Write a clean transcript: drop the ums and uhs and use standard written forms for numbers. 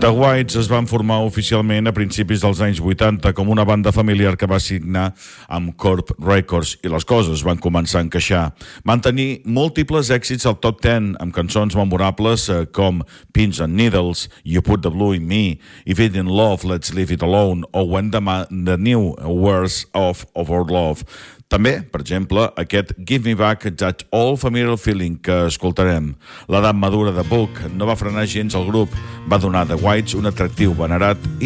The Whites es van formar oficialment a principis dels anys 80 com una banda familiar que va signar amb Corp Records i les coses van començar a encaixar. Van tenir múltiples èxits al top 10 amb cançons memorables com Pins and Needles, You Put the Blue in Me, If It in Love, Let's Leave It Alone o When the New Words of Our Love. També, per exemple, aquest Give Me Back That All Familiar Feeling que escoltarem. L'edat madura de Book no va frenar gens el grup, va donar a The Whites un atractiu venerat